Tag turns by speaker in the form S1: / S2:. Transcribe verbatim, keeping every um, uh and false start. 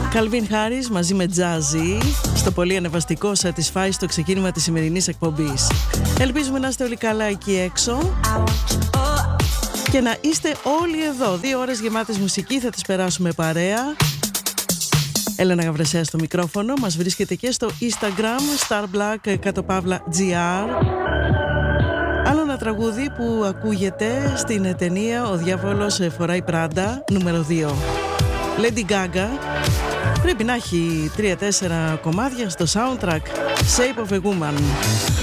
S1: Calvin Harris μαζί με Jazzy στο πολύ ανεβαστικό Satisfy στο ξεκίνημα της σημερινής εκπομπής. Ελπίζουμε να είστε όλοι καλά εκεί έξω και να είστε όλοι εδώ. Δύο ώρες γεμάτες μουσική θα τις περάσουμε παρέα. Έλενα Γαβρεσέα στο μικρόφωνο. Μας βρίσκεται και στο Instagram starblack κάτω παύλα gr. Άλλο ένα τραγούδι που ακούγεται στην ταινία «Ο διάβολος φοράει πράντα» νούμερο δύο. Lady Gaga πρέπει να έχει τρία τέσσερα κομμάτια στο soundtrack. Shape of a Woman.